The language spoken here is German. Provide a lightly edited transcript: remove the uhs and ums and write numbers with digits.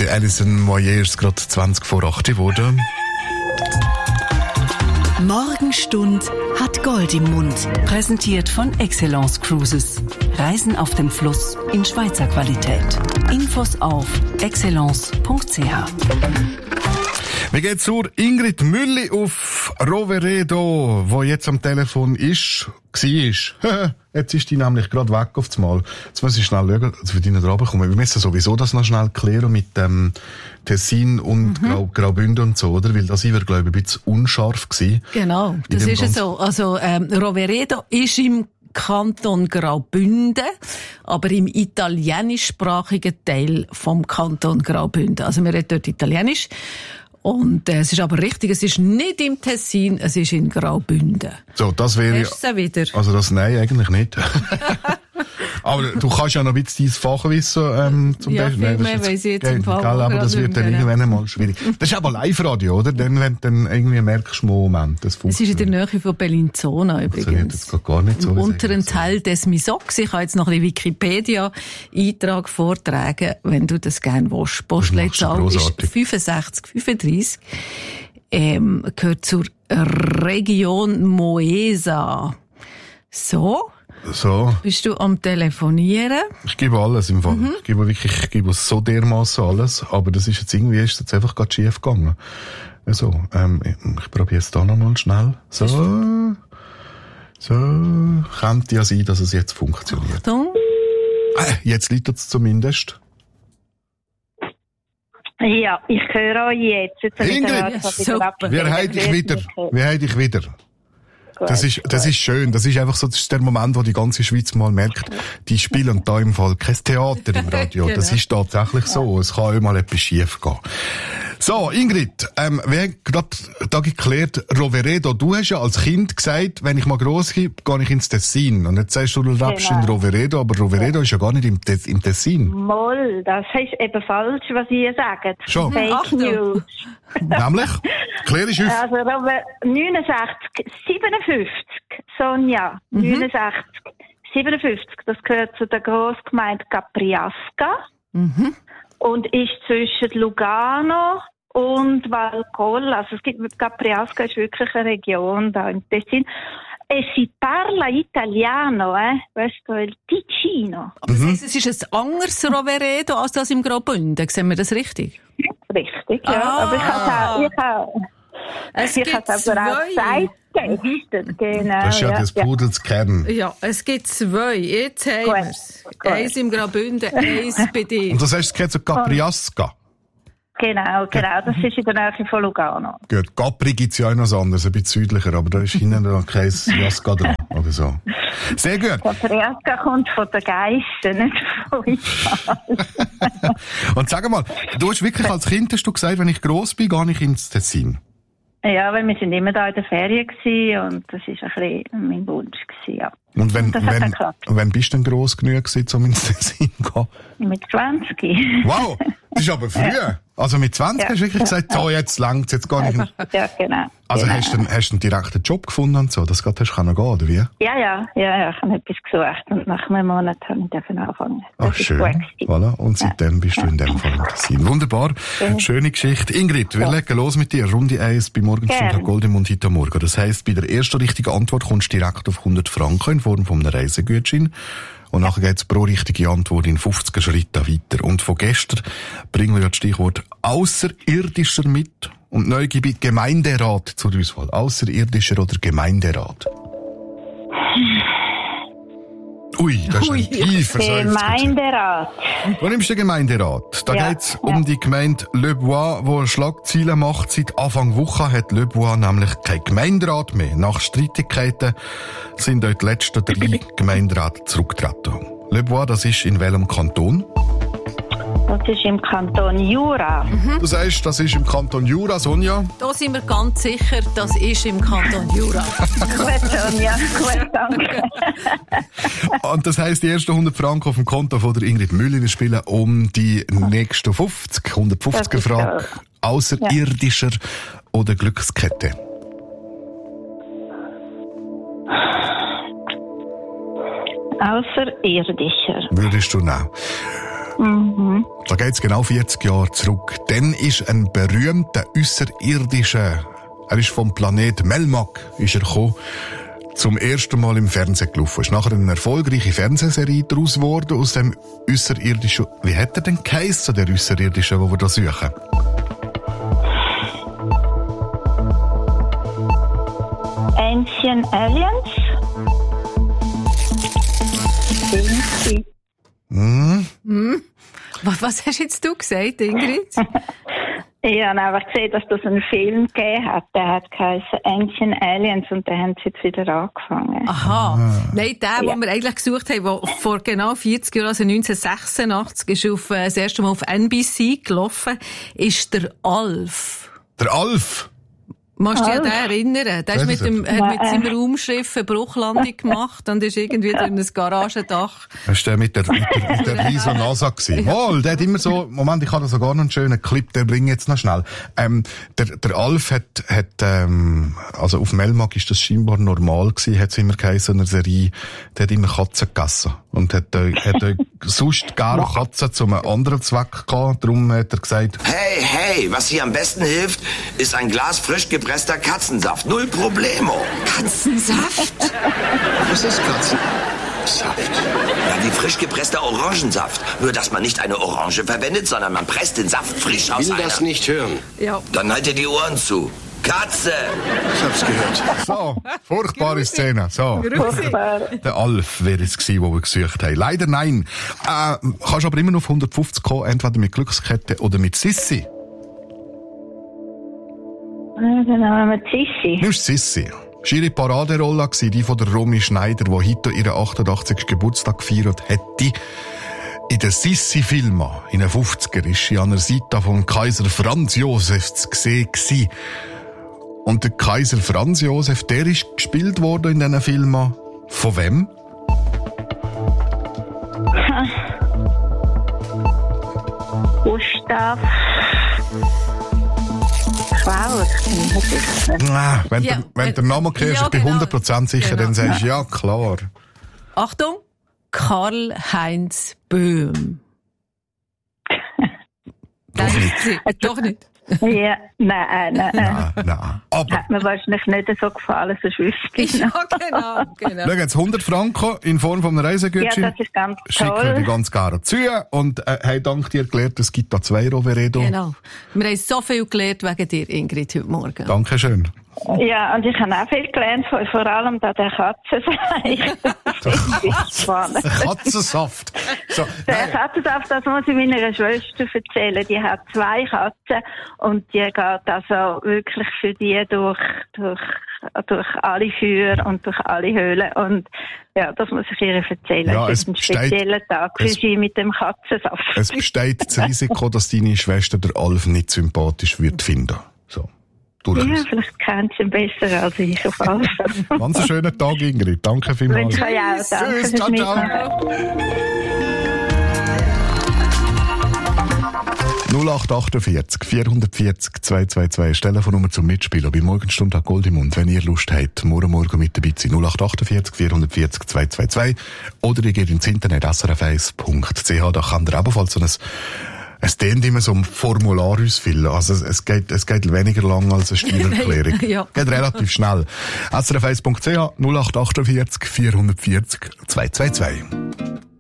Der Alison Moyer ist gerade 20 vor 8 geworden. Morgenstund hat Gold im Mund. Präsentiert von Excellence Cruises. Reisen auf dem Fluss in Schweizer Qualität. Infos auf excellence.ch. Wir gehen zur Ingrid Mülli auf Roveredo, wo jetzt am Telefon war. Jetzt ist die nämlich gerade weg auf das Mal. Jetzt muss ich schnell schauen, dass wir die nicht runterkommen. Wir müssen sowieso das noch schnell klären mit dem Tessin und Graubünden und so, oder? Weil das war, glaube ich, ein bisschen unscharf gewesen. Genau, das ist ja so. Also, Roveredo ist im Kanton Graubünden, aber im italienischsprachigen Teil vom Kanton Graubünden. Also, wir reden dort Italienisch. Und es ist aber richtig, es ist nicht im Tessin, es ist in Graubünden. So, das wäre... wieder? Also das nein, eigentlich nicht. Aber du kannst ja noch ein bisschen dein Fachwissen zum ja, Beispiel... viel mehr weiss ich jetzt im Fall. Aber das wird dann irgendwann einmal schwierig. Das ist aber Live-Radio, oder? Dann, wenn du dann irgendwie merkst, Moment, das funktioniert. Es ist in der Nähe von Bellinzona übrigens. Das gar nicht so. Im unteren Teil des Misox. Ich kann jetzt noch ein Wikipedia-Eintrag vortragen, wenn du das gerne willst. Postleitzahl ist 6535. Gehört zur Region Moesa. So. Bist du am Telefonieren? Ich gebe alles im Fall. Ich gebe so dermaßen alles. Aber das ist jetzt irgendwie, ist jetzt einfach gerade schief gegangen. Also, ich probiere es da nochmal schnell. So. Könnte ja sein, dass es jetzt funktioniert. Achtung. Jetzt liegt es zumindest. Ja, ich höre euch jetzt. Ingrid, wir haben dich wieder. Das ist schön. Das ist einfach so, das ist der Moment, wo die ganze Schweiz mal merkt, die spielen da im Fall kein Theater im Radio. Genau. Das ist tatsächlich so. Es kann auch mal etwas schief gehen. So, Ingrid, wir haben gerade da geklärt, Roveredo, du hast ja als Kind gesagt, wenn ich mal gross bin, gehe ich ins Tessin. Und jetzt sagst du rappst in Roveredo, aber Roveredo ist ja gar nicht im Tessin. Moll, das ist eben falsch, was ihr sagt. Schon. Fake News. Nämlich? Klär ich auf. Also 69, 57, Sonja, 69, 57, das gehört zu der Grossgemeinde Capriasca und ist zwischen Lugano und Valcoll. Also es gibt, Capriasca ist wirklich eine Region da im Tessin. E si parla italiano, questo è il Ticino. Aber das heisst, es ist ein anderes Roveredo als das im Graubünden. Sehen wir das richtig? Richtig, ja. Aber ich habe es gibt zwei. Genau, Das ist ja des Pudels Kern. Ja, es gibt zwei. Jetzt haben wir es. Eins im Graubünden, eins bei dir. Und das heißt, es geht zu Capriasca. Genau. Das ist in der Nähe von Lugano. Gut, Capri gibt's ja auch noch anderes, ein bisschen südlicher, aber da ist hinten noch kein Jasca dran, oder so. Sehr gut. Capriasca kommt von der Geissen, nicht von Italien. Und sag mal, du hast wirklich als Kind, hast du gesagt, wenn ich gross bin, gehe ich ins Tessin. Ja, weil wir sind immer da in der Ferien gewesen und das ist ein bisschen mein Wunsch gewesen, ja. Und wenn bist du denn gross genug gewesen, um ins Tessin zu gehen? Mit 20. Wow, das ist aber früh. Also mit 20 hast du wirklich gesagt, so, jetzt langt's, jetzt gehe ich nicht. Ja, genau. Also genau. Hast du einen direkten Job gefunden und so, dass du gerade gehen, oder wie? Ja, ich habe etwas gesucht und nach einem Monat habe ich anfangen. Ach, schön. Voilà. Und seitdem bist du in dem Fall im Tessin. Wunderbar. Schöne Geschichte. Ingrid, wir legen los mit dir. Runde 1 bei Morgenstund hat Gold im Mund heute Morgen. Das heisst, bei der ersten richtigen Antwort kommst du direkt auf 100 Franken in Form von einem Reisegutschein. Und nachher geht's pro richtige Antwort in 50 Schritten weiter. Und von gestern bringen wir ja das Stichwort Außerirdischer mit. Und neu gebe ich Gemeinderat zur Auswahl. Außerirdischer oder Gemeinderat? Ui, das ist ein tiefer Gemeinderat. Wo nimmst du den Gemeinderat? Da geht's um die Gemeinde Le Bois, die Schlagzeilen macht. Seit Anfang Woche hat Le Bois nämlich kein Gemeinderat mehr. Nach Streitigkeiten sind dort die letzten 3 Gemeinderäte zurückgetreten. Le Bois, das ist in welchem Kanton? Das ist im Kanton Jura. Du sagst, das ist im Kanton Jura, Sonja? Da sind wir ganz sicher, das ist im Kanton Jura. Gut, Sonja. Gut, danke. Und das heisst, die ersten 100 Franken auf dem Konto von der Ingrid Müller spielen um die nächsten 150 Franken. Außerirdischer oder Glückskette? Außerirdischer. Würdest du nehmen? Mhm. Da geht's genau 40 Jahre zurück. Dann ist ein berühmter Außerirdischer, er ist vom Planet Melmac, ist er gekommen, zum ersten Mal im Fernsehen gelaufen. Ist nachher eine erfolgreiche Fernsehserie daraus geworden, aus dem Außerirdischen. Wie hat er denn geheissen, der Außerirdische, den wir da suchen? Ancient Aliens. Was hast jetzt du gesagt, Ingrid? Ich habe einfach gesehen, dass das einen Film gegeben hat. Der hat geheißen Ancient Aliens und den haben sie jetzt wieder angefangen. Aha. Nein, der, den wir eigentlich gesucht haben, der vor genau 40 Jahren, also 1986, ist das erste Mal auf NBC gelaufen, ist der Alf. Der Alf? Musst du dich an den erinnern? Der hat mit seinem Raumschiff eine Bruchlandung gemacht und ist irgendwie durch ein Garagendach. Das war der mit der riesen NASA gewesen. Wohl, der hat immer so, Moment, ich habe da sogar noch einen schönen Clip, den bringe ich jetzt noch schnell. Der Alf hat, also auf Melmac ist das scheinbar normal gewesen, hat es immer geheißen, in einer Serie, der hat immer Katzen gegessen. Und hat sonst gar Katzen zu einem anderen Zweck gehabt. Darum hat er gesagt, hey, was hier am besten hilft, ist ein Glas frisch gepresster Katzensaft. Null Problemo. Katzensaft? Was ist Katzensaft? Ja, wie frisch gepresster Orangensaft. Nur, dass man nicht eine Orange verwendet, sondern man presst den Saft frisch aus einer. Ich will das nicht hören. Ja. Dann haltet die Ohren zu. Katze! Ich hab's gehört. so, furchtbare Szene. So. Der Alf wäre es gewesen, den wir gesucht haben. Leider nein. Kannst aber immer noch auf 150 kommen, entweder mit Glückskette oder mit Sissi. Dann haben wir Sissi. Nimmst Sissi. Das war ihre Paraderolle, die von der Romy Schneider, die heute ihren 88. Geburtstag gefeiert hätte. In den Sissi-Filmen, in den 50er, war sie an der Seite von Kaiser Franz Josef zu sehen. Und der Kaiser Franz Josef, der ist gespielt worden in diesen Filmen. Von wem? Gustav Klauer. Wenn der Name kennst, ich bin 100% sicher, dann sagst du, ja, klar. Achtung, Karl-Heinz Böhm. Doch nicht. Ja, nein. Aber Hat mir wahrscheinlich nicht so gefallen, so wüsste. Ja, genau. schau jetzt, 100 Franken in Form von einem Reisegutschein. Ja, das ist ganz Schicken wir toll. die ganz gerne zu. Und hey, dank dir gelernt, es gibt da 2 Roveredo. Genau. Wir haben so viel gelernt wegen dir, Ingrid, heute Morgen. Dankeschön. Ja, und ich habe auch viel gelernt, vor allem da der Katzensaft. Katzensaft. So, Der Katzensaft, das muss ich meiner Schwester erzählen. Die hat 2 Katzen und die geht also wirklich für die durch alle Feuer und durch alle Höhlen. Und ja, das muss ich ihr erzählen. Ja, das ist ein spezieller Tag für sie mit dem Katzensaft. Es besteht das Risiko, dass deine Schwester der Alf nicht sympathisch wird finden. So. Ja, vielleicht kennt sie ihn besser als ich auf alles. Ganz einen schönen Tag, Ingrid. Danke vielmals. Wünsche ich auch. Danke Tschüss, fürs ciao. Mitmachen. 0848 440 222 ist Telefonnummer zum Mitspielen bei Morgenstunde Gold im Mund. Wenn ihr Lust habt, morgen mit dabei zu sein. 0848 440 222 oder ihr geht ins Internet srf1.ch. Da kann ihr ebenfalls so es dehnt immer so ein Formular ausfüllen. Also es geht weniger lang als eine Steuererklärung. Ja. Geht relativ schnell. srf1.ch 0848 440 222.